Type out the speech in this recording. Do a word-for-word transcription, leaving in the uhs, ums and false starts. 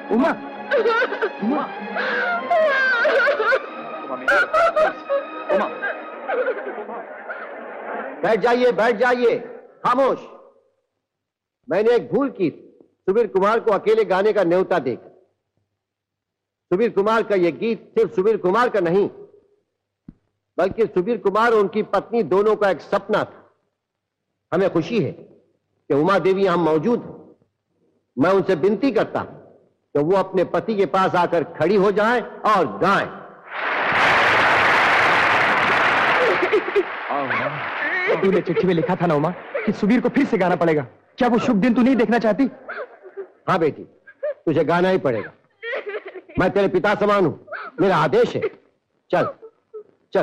उमा, उमा, उमा, बैठ जाइए, बैठ जाइए, खामोश। मैंने एक भूल की, सुबीर कुमार को अकेले गाने का न्योता देकर। सुबीर कुमार का यह गीत सिर्फ सुबीर कुमार का नहीं, बल्कि सुबीर कुमार और उनकी पत्नी दोनों का एक सपना था। हमें खुशी है कि उमा देवी यहां मौजूद है। मैं उनसे विनती करता हूं कि वो अपने पति के पास आकर खड़ी हो जाएं और गाएं। तूने चिट्ठी में लिखा था ना उमा कि सुबीर को फिर से गाना पड़ेगा। क्या वो शुभ दिन तू नहीं देखना चाहती? हाँ बेटी, तुझे गाना ही पड़ेगा। मैं तेरे पिता समान हूं, मेरा आदेश है। चल।